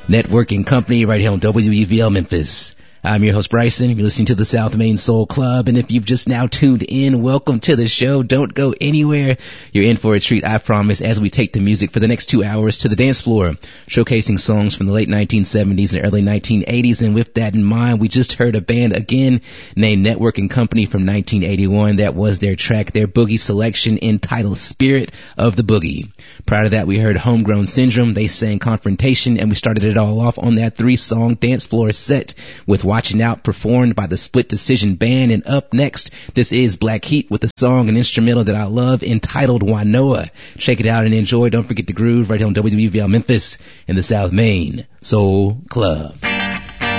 Networking Company right here on WEVL Memphis. I'm your host, Bryson. You're listening to the South Main Soul Club. And if you've just now tuned in, welcome to the show. Don't go anywhere. You're in for a treat, I promise, as we take the music for the next 2 hours to the dance floor, showcasing songs from the late 1970s and early 1980s. And with that in mind, we just heard a band again named Networking Company from 1981. That was their track, their boogie selection entitled Spirit of the Boogie. Prior to that, we heard Homegrown Syndrome. They sang Confrontation, and we started it all off on that 3-song dance floor set with Watching Out, performed by the Split Decision Band. And up next, this is Black Heat with a song, an instrumental that I love entitled Wanoa. Check it out and enjoy. Don't forget to groove right here on WWVL Memphis in the South Main Soul Club.